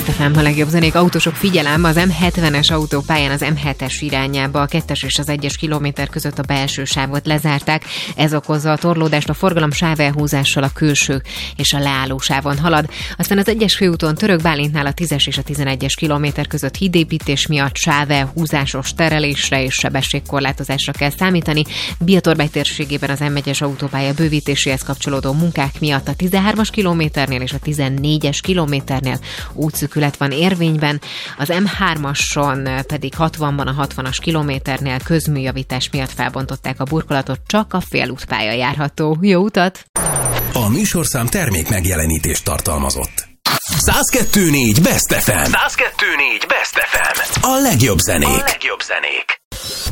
Best FM, a legjobb zenék. Autósok, figyelem, az M70-es autópályán az M7-es irányába a 2-es és az 1-es kilométer között a belső sávot lezárták. Ez okozza a torlódást, a forgalom sávelhúzással a külső és a leálló sávon halad. Aztán az 1-es főúton Török Bálintnál a 10-es és a 11-es kilométer között hídépítés miatt sávelhúzásos terelésre és sebességkorlátozásra kell számítani. Biatorbágy térségében az M1-es autópálya bővítéséhez kapcsolódó munkák miatt a 13-as kilométernél és a 14-es kilométernél útszűkület van érvényben, az M3-ason pedig 60-ban a 60-as kilométernél közműjavítás miatt felbontották a burkolatot, csak a félútpálya járható. Jó utat! A műsorszám termék megjelenítést tartalmazott. 102.4 Best FM. 102.4 Best FM. A legjobb zenék.